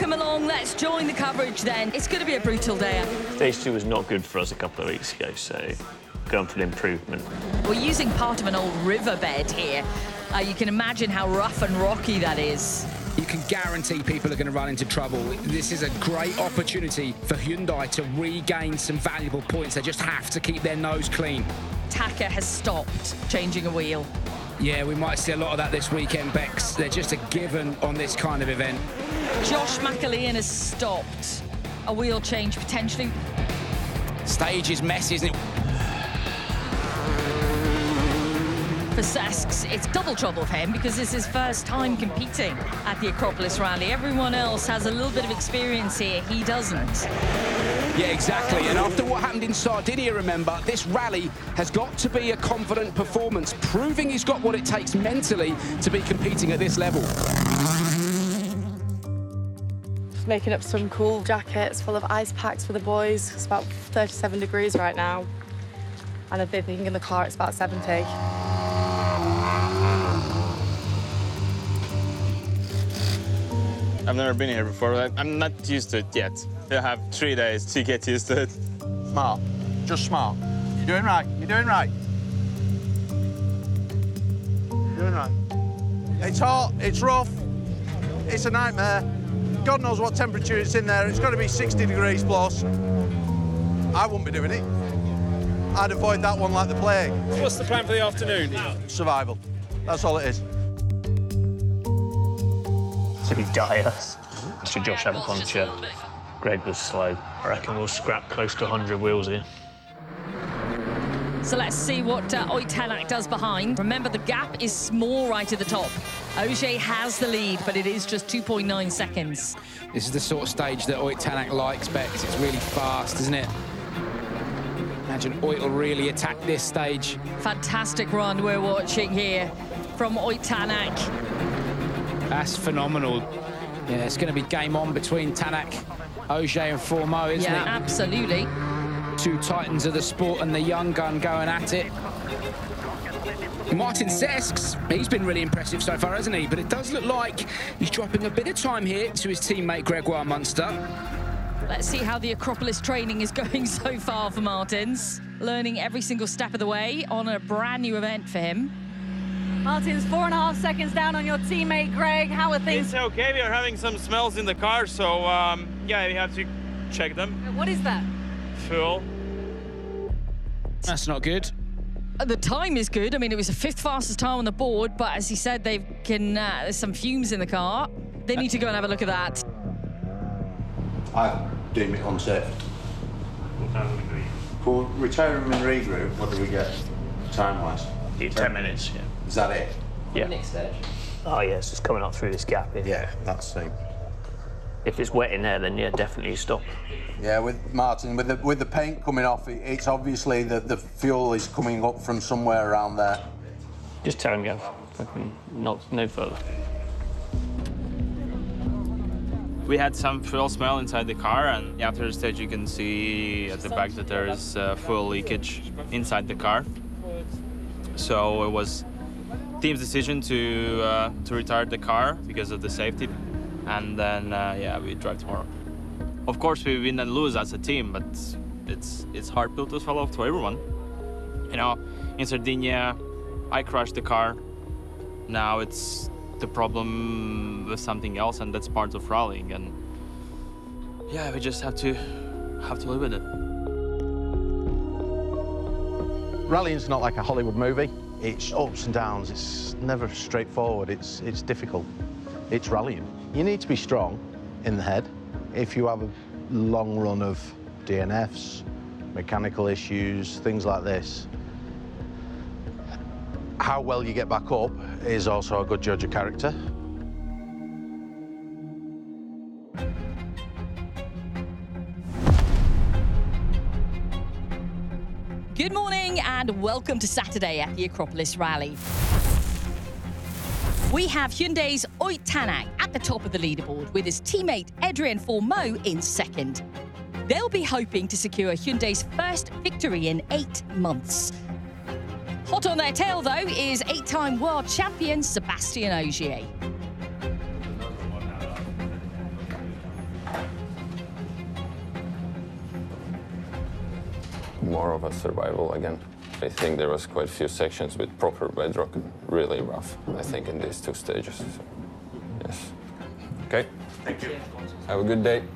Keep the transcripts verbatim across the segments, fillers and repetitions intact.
welcome along. Let's join the coverage then. It's going to be a brutal day. Stage two was not good for us a couple of weeks ago, so going for an improvement. We're using part of an old riverbed here. Uh, you can imagine how rough and rocky that is. You can guarantee people are going to run into trouble. This is a great opportunity for Hyundai to regain some valuable points. They just have to keep their nose clean. Taka has stopped changing a wheel. Yeah, we might see a lot of that this weekend, Bex. They're just a given on this kind of event. Josh McAlean has stopped a wheel change potentially. Stage is messy, isn't it? For Sesks, it's double trouble for him because this is his first time competing at the Acropolis Rally. Everyone else has a little bit of experience here. He doesn't. Yeah, exactly. And after what happened in Sardinia, remember, this rally has got to be a confident performance, proving he's got what it takes mentally to be competing at this level. Making up some cool jackets full of ice packs for the boys. It's about thirty-seven degrees right now. And I think in the car it's about seventy. I've never been here before. I'm not used to it yet. I have three days to get used to it. Smart. Just smart. You're doing right. You're doing right. You're doing right. It's hot. It's rough. It's a nightmare. God knows what temperature it's in there. It's got to be sixty degrees plus. I wouldn't be doing it. I'd avoid that one like the plague. What's the plan for the afternoon? Survival. That's all it is. To be dire. Should Josh have a puncture? Greg was slow. I reckon we'll scrap close to one hundred wheels here. So let's see what uh, Ott Tanak does behind. Remember, the gap is small right at the top. Ogier has the lead, but it is just two point nine seconds. This is the sort of stage that Ott Tanak likes, Bex. It's really fast, isn't it? Imagine Ott will really attack this stage. Fantastic run we're watching here from Ott Tanak. That's phenomenal. Yeah, it's going to be game on between Tanak, Ogier and Fourmeau, isn't yeah, it? Absolutely. Two titans of the sport and the young gun going at it. Martin Sesks, he's been really impressive so far, hasn't he? But it does look like he's dropping a bit of time here to his teammate Gregoire Munster. Let's see how the Acropolis training is going so far for Martins. Learning every single step of the way on a brand new event for him. Martins, four and a half seconds down on your teammate, Greg. How are things? It's okay. We are having some smells in the car, so um, yeah, we have to check them. What is that? Fuel. That's not good. The time is good. I mean, it was the fifth fastest time on the board, but as he said, they can. Uh, there's some fumes in the car. They need to go and have a look at that. I deem it unsafe. For retirement and regroup, what do we get time-wise? ten minutes, yeah. Is that it? Yeah. Next stage. Oh, yes, it's coming up through this gap here. Yeah, that's the. If it's wet in there, then yeah, definitely stop. Yeah, with Martin, with the with the paint coming off, it, it's obviously that the fuel is coming up from somewhere around there. Just tell him, Gav. Fucking not no further. We had some fuel smell inside the car, and after the stage, you can see at the back that there is uh, fuel leakage inside the car. So it was team's decision to uh, to retire the car because of the safety, and then uh, yeah, we drive tomorrow. Of course, we win and lose as a team, but it's it's hard pill to swallow to everyone. You know, in Sardinia, I crashed the car. Now it's the problem with something else, and that's part of rallying. And yeah, we just have to have to live with it. Rallying's not like a Hollywood movie. It's ups and downs. It's never straightforward. It's it's difficult. It's rallying. You need to be strong in the head. If you have a long run of D N Fs, mechanical issues, things like this, how well you get back up is also a good judge of character. Good morning and welcome to Saturday at the Acropolis Rally. We have Hyundai's Ott Tanak at the top of the leaderboard with his teammate Adrien Fourmeau in second. They'll be hoping to secure Hyundai's first victory in eight months. Hot on their tail, though, is eight-time world champion Sébastien Ogier. more of a survival again. I think there was quite a few sections with proper bedrock, really rough, I think, in these two stages. So, yes. Okay. Thank you. Have a good day.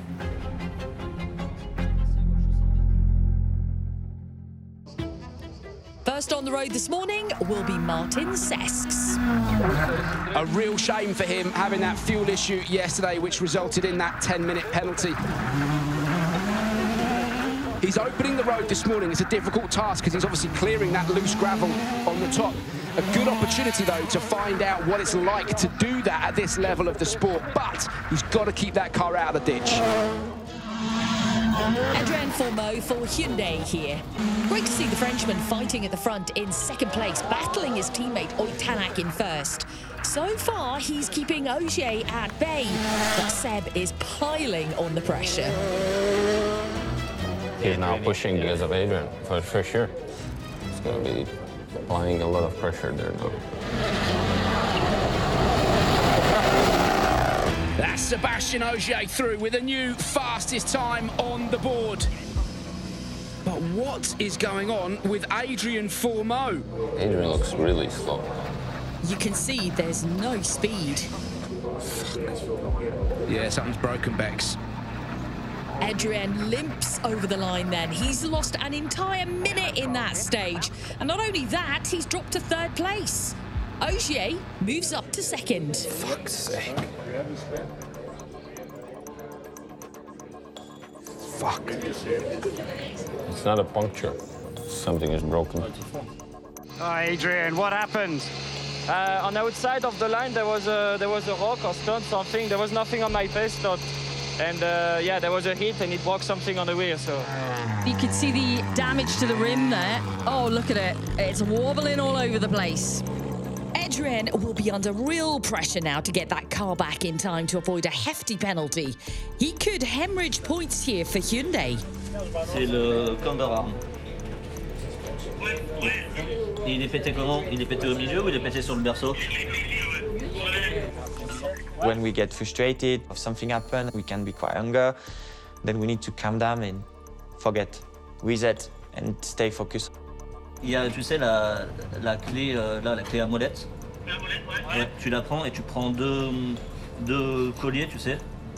First on the road this morning will be Martin Sesks. A real shame for him having that fuel issue yesterday, which resulted in that ten-minute penalty. He's opening the road this morning. It's a difficult task because he's obviously clearing that loose gravel on the top. A good opportunity, though, to find out what it's like to do that at this level of the sport. But he's got to keep that car out of the ditch. Adrien Fourmeau for Hyundai here. Great to see the Frenchman fighting at the front in second place, battling his teammate Ott Tanak in first. So far, he's keeping Ogier at bay, but Seb is piling on the pressure. He's now pushing because of Adrian, for, for sure. He's going to be applying a lot of pressure there now. That's Sebastian Ogier through with a new fastest time on the board. But what is going on with Adrien Fourmeau? Adrian looks really slow. You can see there's no speed. Yeah, something's broken, Bex. Adrien limps over the line then. He's lost an entire minute in that stage. And not only that, he's dropped to third place. Ogier moves up to second. Fuck's sake. Fuck. It's not a puncture. Something is broken. Oh, Adrien, what happened? Uh, on the outside of the line, there was a there was a rock or stone, something. There was nothing on my pace stop, and uh, yeah, there was a hit and it broke something on the wheel. So you could see the damage to the rim there. Oh, look at it! It's wobbling all over the place. Adrien will be under real pressure now to get that car back in time to avoid a hefty penalty. He could hemorrhage points here for Hyundai. C'est le camber arm. Il est pété comment? Il est pété au milieu ou il est pété sur le berceau? When we get frustrated, if something happens, we can be quite angry. Then we need to calm down and forget, reset and stay focused. Il y a, tu sais, la, la clé, euh, là, la clé à molette. Ouais, tu la prends et tu prends deux, deux colliers, tu sais.